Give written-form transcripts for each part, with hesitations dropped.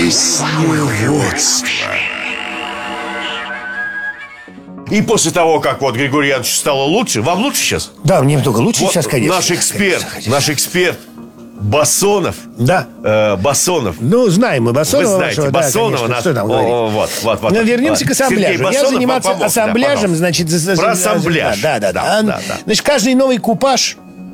Плесневодство. И после того, как вот Григорий Янович стало лучше, вам лучше сейчас? Да, мне только лучше Вот сейчас, конечно. Наш эксперт Басонов. Да. Басонов. Ну, знаем мы Басонова. Вы знаете, вашего, Басонова. да, что там говорить. Вот. Но вернемся к ассамбляжу. Я заниматься ассамбляжем, значит... Про ассамбляж. Да. Значит, каждый новый купаж,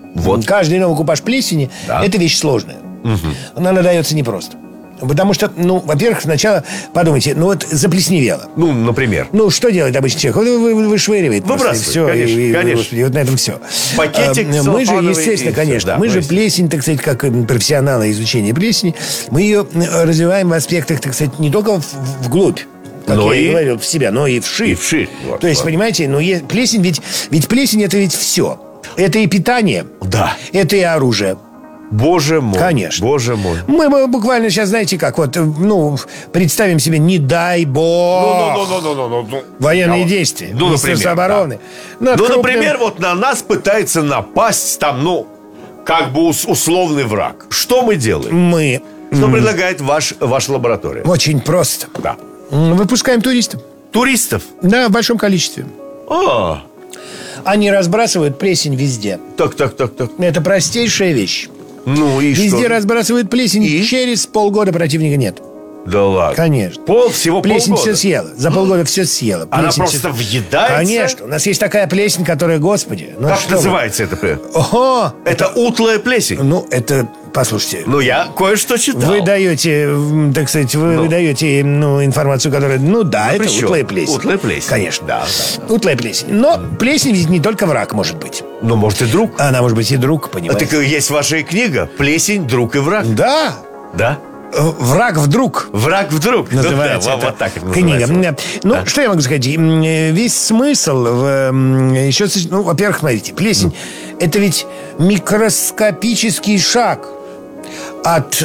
плесени, это вещь сложная. Она надается непросто. Потому что, во-первых, сначала подумайте, заплесневело. Например. Что делает обычный человек? Он вышвыривает. Выбрасывает, все, конечно. И вот на этом все. Пакетик мы же, естественно, конечно, да, мы же плесень, так сказать, как профессионалы изучения плесени, мы ее развиваем в аспектах, так сказать, не только вглубь, как я и говорил, в себя, но и вширь. И вширь. То есть, понимаете, плесень, ведь плесень это ведь все. Это и питание, это и оружие. Боже мой. Конечно. Боже мой. Мы буквально сейчас, знаете как, представим себе, не дай бог, военные действия. Министерство обороны. Например, на нас пытается напасть как бы условный враг. Что мы делаем? Что предлагает ваша лаборатория? Очень просто. Да. Выпускаем туристов. Туристов? Да, в большом количестве. Они разбрасывают плесень везде. Так. Это простейшая вещь. И везде что? разбрасывают плесень, через полгода противника нет. Да ладно. Конечно. Всего плесень полгода? все съела. За полгода все съела. Она просто въедается? Конечно. У нас есть такая плесень, которая, господи... Как называется эта плесень? Это утлая плесень? Это... Послушайте. Я кое-что читал. Вы даете, так сказать, вы даете информацию, которая... это утлая плесень. Утлая плесень. Конечно. Да. Утлая плесень. Но плесень ведь не только враг может быть. Может и друг. Она может быть и друг, понимаете. Так есть ваша книга «Плесень, друг и враг». Да. Да? «Враг вдруг». «Враг вдруг». Называется вот так это книга. называется. Что я могу сказать? Весь смысл еще... во-первых, смотрите, плесень это ведь микроскопический шаг от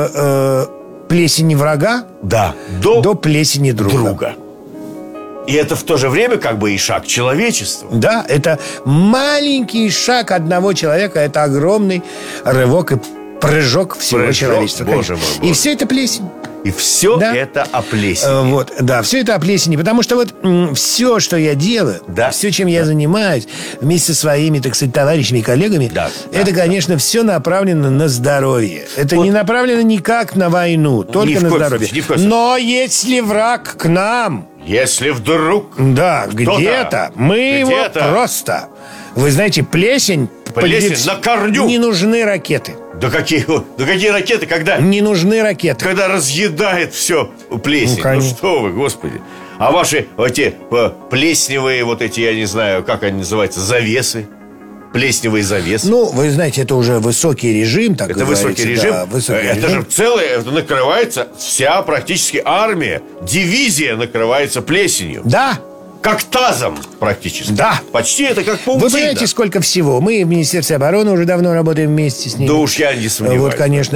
плесени врага до плесени друга. И это в то же время как бы и шаг человечества. Да, это маленький шаг одного человека, это огромный рывок и прыжок всего человечества. Боже мой. И все это плесень. И все это о плесени. Все это о плесени. Потому что все, что я делаю, все, чем я занимаюсь, вместе со своими, так сказать, товарищами и коллегами, это, конечно, все направлено на здоровье. Это не направлено никак на войну, только на здоровье. Но если враг к нам... Если вдруг... Да, где-то мы его просто... Вы знаете, плесень на корню. Не нужны ракеты. Да какие ракеты, когда... Не нужны ракеты. Когда разъедает все плесень. Что вы, господи. А ваши эти плесневые я не знаю, как они называются, завесы. Плесневые завесы. Вы знаете, это уже высокий режим, так это высокий режим. Да, это же целое, накрывается вся практически армия, дивизия накрывается плесенью. Да. Как тазом практически. Да. Почти это как паутина. Вы понимаете, сколько всего? Мы в Министерстве обороны уже давно работаем вместе с ними. Да уж я не сомневаюсь. Конечно,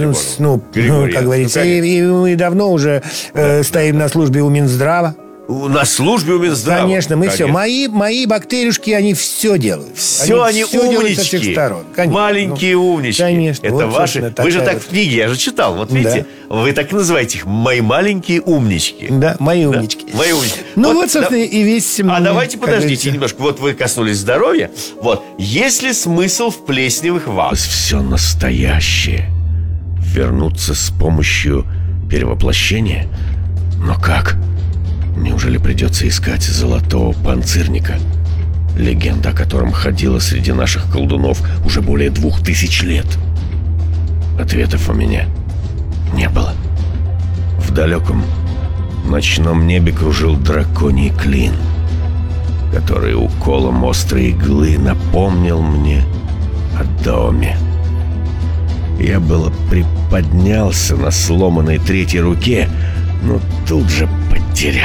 как говорится, и мы давно уже стоим на службе у Минздрава. На службе у Минздрава. Конечно, мы все. Мои бактерюшки, они все делают. Все они умнички. Со всех сторон. Маленькие умнички. Конечно. Это ваши. Вы же так в книге, я же читал. Вот видите, вы так называете их «Мои маленькие умнички». Да, мои умнички. Мои умнички. Собственно, и весь... давайте подождите немножко. Вот вы коснулись здоровья. Есть ли смысл в плесневых ваннах? Все настоящее. Вернуться с помощью перевоплощения? Но как? Неужели придется искать золотого панцирника? Легенда о котором ходила среди наших колдунов уже более 2000 лет. Ответов у меня не было. В далеком ночном небе кружил драконий клин, который уколом острой иглы напомнил мне о доме. Я было приподнялся на сломанной третьей руке, но тут же потерял